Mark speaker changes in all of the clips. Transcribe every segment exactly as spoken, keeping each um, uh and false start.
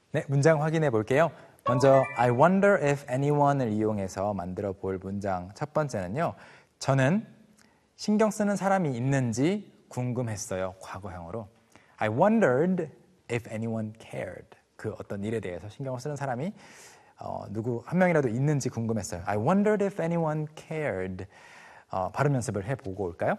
Speaker 1: 네, 문장 확인해 볼게요. 먼저 I wonder if anyone을 이용해서 만들어 볼 문장 첫 번째는요. 저는 신경 쓰는 사람이 있는지 궁금했어요. 과거형으로. I wondered if anyone cared. 그 어떤 일에 대해서 신경을 쓰는 사람이 어, 누구 한 명이라도 있는지 궁금했어요. I wondered if anyone cared. 어, 발음 연습을 해보고 올까요?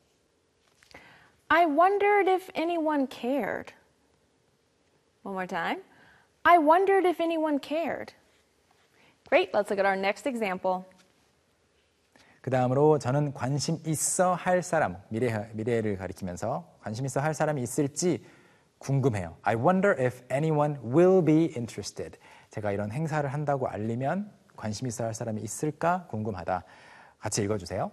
Speaker 2: I wondered if anyone cared. One more time. I wondered if anyone cared. Great, let's look at our next example.
Speaker 1: 그 다음으로 저는 관심 있어 할 사람, 미래, 미래를 가리키면서 관심 있어 할 사람이 있을지 궁금해요. I wonder if anyone will be interested. 제가 이런 행사를 한다고 알리면 관심 있어 할 사람이 있을까 궁금하다. 같이 읽어주세요.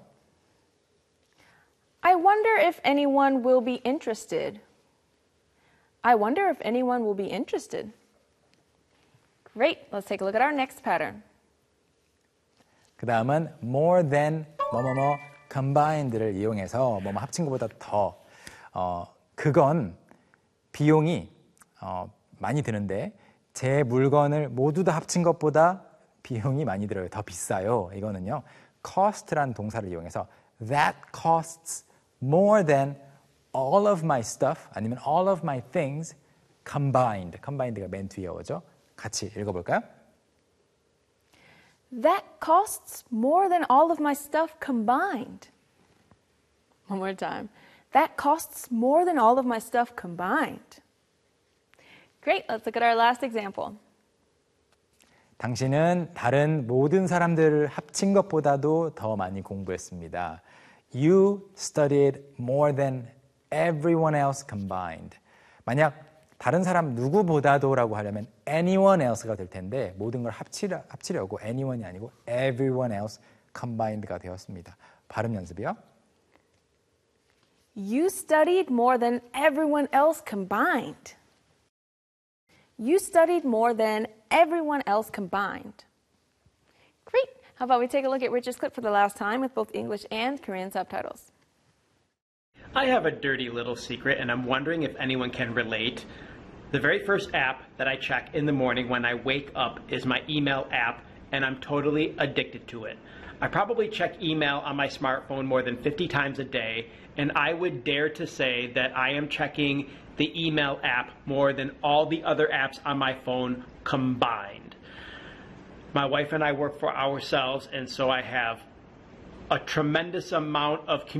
Speaker 2: I wonder if anyone will be interested. I wonder if anyone will be interested. Great, let's take a look at our next pattern.
Speaker 1: 그 다음은 more than 뭐뭐뭐 combined를 이용해서 뭐뭐 합친 것보다 더 어, 그건 비용이 어, 많이 드는데 제 물건을 모두 다 합친 것보다 비용이 많이 들어요. 더 비싸요. 이거는요. cost라는 동사를 이용해서 that costs more than all of my stuff 아니면 all of my things combined. combined가 맨 뒤에 오죠. 같이 읽어볼까요?
Speaker 2: That costs more than all of my stuff combined. One more time. That costs more than all of my stuff combined. Great, let's look at our last example.
Speaker 1: 당신은 다른 모든 사람들을 합친 것보다도 더 많이 공부했습니다. You studied more than everyone else combined. 만약 다른 사람 누구보다도라고 하려면 anyone else가 될 텐데 모든 걸 합치려, 합치려고 anyone이 아니고 everyone else combined가 되었습니다. 발음 연습이요.
Speaker 2: You studied more than everyone else combined. You studied more than everyone else combined. Great. How about we take a look at Rich's clip for the last time with both English and Korean subtitles.
Speaker 3: I have a dirty little secret, and I'm wondering if anyone can relate. The very first app that I check in the morning when I wake up is my email app, and I'm totally addicted to it. I probably check email on my smartphone more than fifty times a day, and I would dare to say that I am checking the email app more than all the other apps on my phone combined. My wife and I work for ourselves, and so I have a tremendous amount of communication